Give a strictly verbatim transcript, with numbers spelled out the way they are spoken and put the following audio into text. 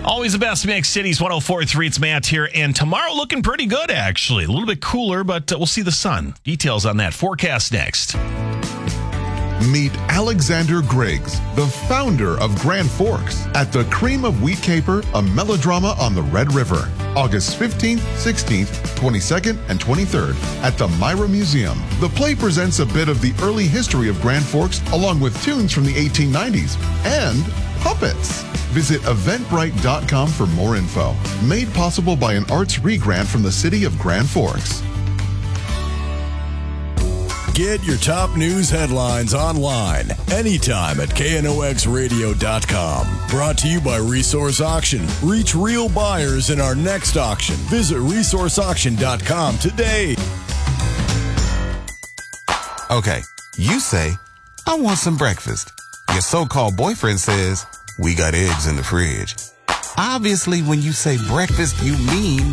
Always the best mix, Cities one oh four point three. It's Matt here. And tomorrow looking pretty good, actually. A little bit cooler, but uh, we'll see the sun. Details on that. Forecast next. Meet Alexander Griggs, the founder of Grand Forks, at the Cream of Wheat Caper, a melodrama on the Red River. August fifteenth, sixteenth, twenty-second, and twenty-third at the Myra Museum. The play presents a bit of the early history of Grand Forks, along with tunes from the eighteen nineties and puppets. Visit eventbrite dot com for more info. Made possible by an Arts Re-Grant from the City of Grand Forks. Get your top news headlines online anytime at K N O X radio dot com. Brought to you by Resource Auction. Reach real buyers in our next auction. Visit resource auction dot com today. Okay, you say, I want some breakfast. Your so-called boyfriend says, we got eggs in the fridge. Obviously, when you say breakfast, you mean